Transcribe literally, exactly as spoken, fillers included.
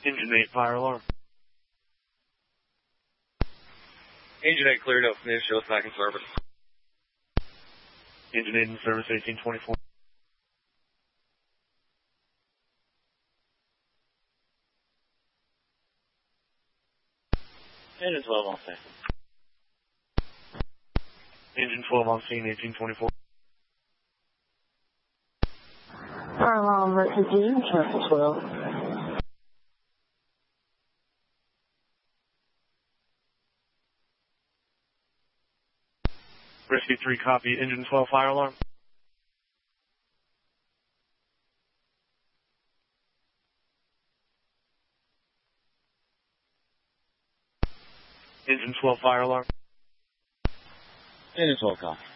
Engine eight, fire alarm. Engine eight cleared up from the show us back in service. Engine eight in service, eighteen twenty-four. Engine twelve on scene. Engine twelve on scene, eighteen twenty-four. Fire alarm, Rescue Channel twelve. Rescue three, copy. Engine twelve, fire alarm. Engine twelve, fire alarm. Engine twelve, copy.